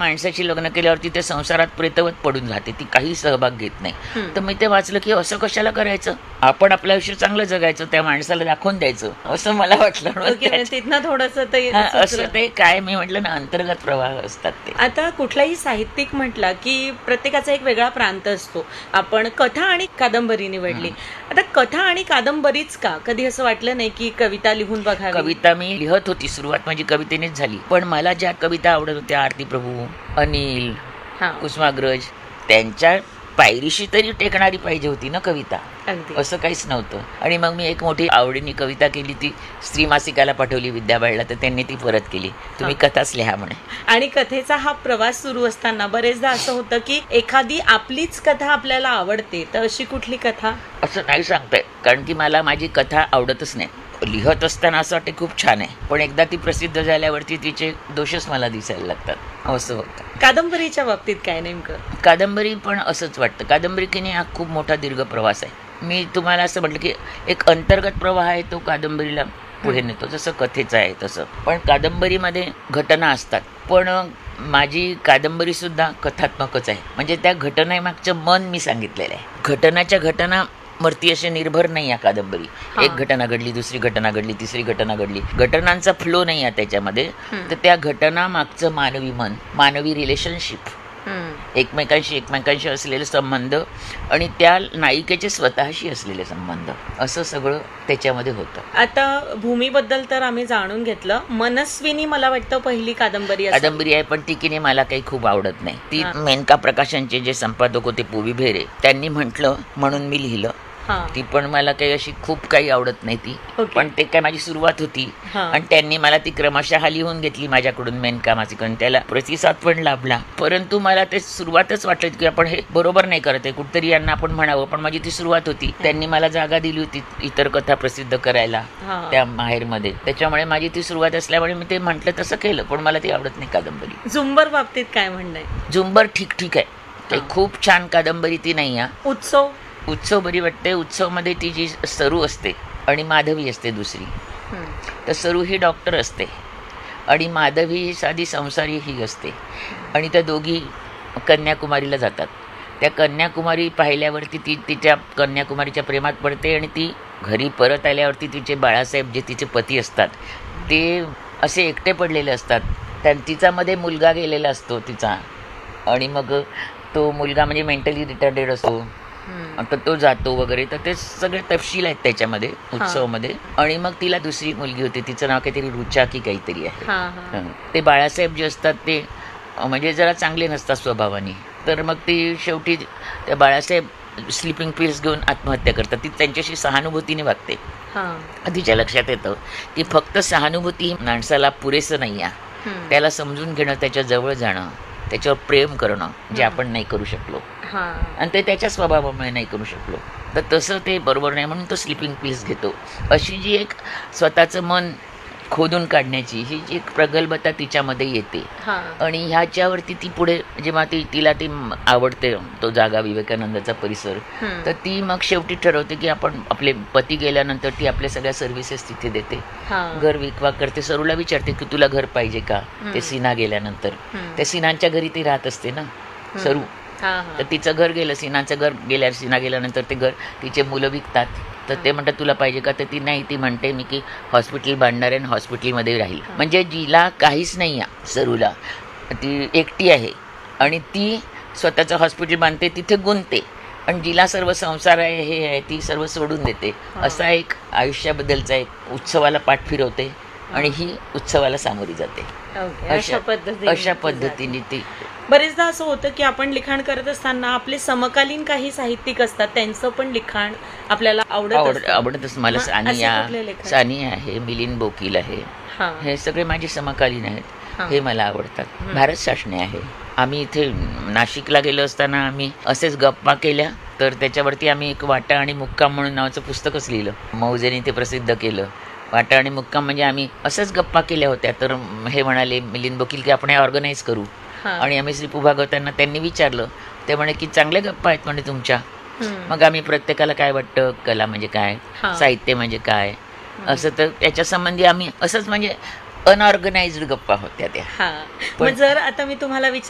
माणसाची लग्न केल्यावरती ते संसारात प्रेतवत पडून जाते, ती काही सहभाग घेत नाही. तर मी ते वाचलं की असं कशाला करायचं, आपण आपलं आयुष्य चांगलं जगायचं, त्या माणसाला दाखवून द्यायचं, असं मला वाटलं. तिथनं थोडंसं असं ते काय मी म्हटलं ना, अंतर्गत प्रवाह असतात ते. आता कुठलाही साहित्यिक म्हटला की प्रत्येकाचा एक वेगळा प्रांत असतो. आपण कथा आणि कादंबरी निवडली. आता कथा आणि कादंबरीच का? कधी असं वाटलं नाही की कविता लिहून बघावी? कविता मी लिहत होती, सुरुवात माझी कवितेनेच झाली. पण मला ज्या कविता आवडत होत्या, आरती प्रभू, अनिल, कुसुमाग्रज, त्यांच्या पायरीशी तरी टेकणारी पाहिजे होती ना कविता, असं काहीच नव्हतं. आणि मग मी एक मोठी आवडीने कविता केली, ती स्त्री मासिकाला पाठवली विद्याबाळला, तर त्यांनी ती परत केली, तुम्ही कथाच लिहा म्हणे. आणि कथेचा हा प्रवास सुरू असताना बरेचदा असं होतं की एखादी आपलीच कथा आपल्याला आवडते, तर अशी कुठली कथा? असं नाही सांगताय, कारण की मला माझी कथा आवडतच नाही. लिहत असताना असं वाटते खूप छान आहे, पण एकदा ती प्रसिद्ध झाल्यावरती तिचे दोषच मला दिसायला लागतात, असं होतं. कादंबरीच्या बाबतीत काय नेमकं? कादंबरी पण असंच वाटतं. कादंबरी की नाही, हा खूप मोठा दीर्घ प्रवास आहे. मी तुम्हाला असं म्हटलं की एक अंतर्गत प्रवाह आहे, तो कादंबरीला पुढे नेतो, जसं कथेचा आहे तसं. पण कादंबरीमध्ये घटना असतात, पण माझी कादंबरी सुद्धा कथात्मकच आहे. म्हणजे त्या घटनेमागचं मन मी सांगितलेलं आहे. घटना वरती असे निर्भर नाही या कादंबरी. एक घटना घडली, दुसरी घटना घडली, तिसरी घटना घडली, घटनांचा फ्लो नाही आहे त्याच्यामध्ये. तर त्या घटना मागचं मानवी मन, मानवी रिलेशनशिप, एकमेकांशी असलेले संबंध आणि त्या नायिकेचे स्वतःशी असलेले संबंध, असं सगळं त्याच्यामध्ये होतं. आता भूमीबद्दल तर आम्ही जाणून घेतलं. मनस्विनी मला वाटतं पहिली कादंबरी आहे, पण ती की मला काही खूप आवडत नाही. ती मेनका प्रकाशनचे जे संपादक होते पुवी भेरे, त्यांनी म्हटलं म्हणून मी लिहिलं. ती पण मला काही अशी खूप काही आवडत नाही ती. पण ते काय माझी सुरुवात होती आणि त्यांनी मला ती क्रमशः लिहून घेतली माझ्याकडून, मेनका मासिकाने. त्याला प्रतिसाद पण लाभला, परंतु मला ते सुरुवातच वाटलं की आपण हे बरोबर नाही करत आहे, कुठतरी यांना आपण म्हणावं. पण माझी ती सुरुवात होती, त्यांनी मला जागा दिली होती इतर कथा प्रसिद्ध करायला त्या माहेरमध्ये, त्याच्यामुळे माझी ती सुरुवात असल्यामुळे मी ते म्हटलं तसं केलं. पण मला ती आवडत नाही कादंबरी. झुंबर बाबतीत काय म्हणणं आहे? झुंबर ठीक आहे, काही खूप छान कादंबरी ती नाही आहे. उत्सव बरी वाटते. उत्सवमध्ये ती जी सरू असते आणि माधवी असते दुसरी, तर सरू ही डॉक्टर असते आणि माधवी ही साधी संसारी ही असते. आणि त्या दोघी कन्याकुमारीला जातात. त्या कन्याकुमारी पाहिल्यावरती ती तिच्या कन्याकुमारीच्या प्रेमात पडते आणि ती घरी परत आल्यावरती तिचे बाळासाहेब जे तिचे पती असतात ते असे एकटे पडलेले असतात. तिच्यामध्ये मुलगा गेलेला असतो तिचा, आणि मग तो मुलगा म्हणजे मेंटली रिटार्डेड असतो, तर तो जातो वगैरे. तर ते सगळे तपशील आहेत त्याच्यामध्ये उत्सवमध्ये. आणि मग तिला दुसरी मुलगी होती, तिचं नाव काहीतरी रुचा की काहीतरी आहे. ते बाळासाहेब जे असतात ते म्हणजे जरा चांगले नसतात स्वभावाने. तर मग ती शेवटी त्या बाळासाहेब स्लिपिंग पिल्स घेऊन आत्महत्या करतात. ती त्यांच्याशी सहानुभूतीने वागते. तिच्या लक्षात येतं की फक्त सहानुभूती माणसाला पुरेसं नाही आहे, त्याला समजून घेणं, त्याच्या जवळ जाणं, त्याच्यावर प्रेम करणं, जे आपण नाही करू शकलो आणि ते त्याच्या स्वभावामुळे नाही करू शकलो. तर तसं ते बरोबर नाही, म्हणून तो स्लिपिंग पिल्स घेतो. अशी जी एक स्वतःचं मन खोदून काढण्याची ही जी एक प्रगल्भता तिच्यामध्ये येते. आणि ह्याच्यावरती ती पुढे जेव्हा तिला ती आवडते तो जागा, विवेकानंदाचा परिसर, तर ती मग शेवटी ठरवते की आपण आपले पती गेल्यानंतर ती आपल्या सगळ्या सर्व्हिसेस तिथे देते, घर विकवा करते. सरूला विचारते की तुला घर पाहिजे का, ते सिन्हा गेल्यानंतर. त्या सिन्हांच्या घरी ती राहत असते ना सरू, तर तिचं घर गेलं, सिन्हाचं घर सिन्हा गेल्यानंतर ते घर तिचे मुलं विकतात. तर ते म्हणतात तुला पाहिजे का, तर ती नाही, ती म्हणते मी की हॉस्पिटल बांधणार आहे आणि हॉस्पिटलमध्ये राहील. म्हणजे जिला काहीच नाही आहे सरूला, ती एकटी आहे आणि ती स्वतःचं हॉस्पिटल बांधते, तिथे गुंतते. आणि जिला सर्व संसार आहे हे आहे ती सर्व सोडून देते. असा एक आयुष्याबद्दलचा एक उत्सवाला पाठ फिरवते आणि ही उत्सवाला सामोरी जाते. अशा पद्धतीने ती. बरेचदा असं होतं की आपण लिखाण करत असताना आपले समकालीन काही साहित्यिक असतात, त्यांचं पण लिखाण आपल्याला आवडतच. मला सानिया आहे, मिलिंद बोकील आहे, हे सगळे माझे समकालीन आहेत, हे मला आवडतात. भारत साशणे आहे. आम्ही इथे नाशिकला गेलो असताना आम्ही असेच गप्पा केल्या, तर त्याच्यावरती आम्ही एक वाटा आणि मुक्काम म्हणून नावाचं पुस्तकच लिहिलं. मौजेने ते प्रसिद्ध केलं. वाटा आणि मुक्काम म्हणजे आम्ही असंच गप्पा केल्या होत्या. तर हे म्हणाले मिलिंद बोकील की आपण हे ऑर्गनाईज करू. आणि आम्ही श्रीपू भागवतांना त्यांनी विचारलं, ते म्हणे की चांगल्या गप्पा आहेत म्हणे तुमच्या. मग आम्ही प्रत्येकाला काय वाटतं, कला म्हणजे काय, साहित्य म्हणजे काय, असं तर त्याच्या संबंधी आम्ही असंच म्हणजे अनऑर्गनाइज्ड गप्पा होत्या त्या. पण जर आता मी तुम्हाला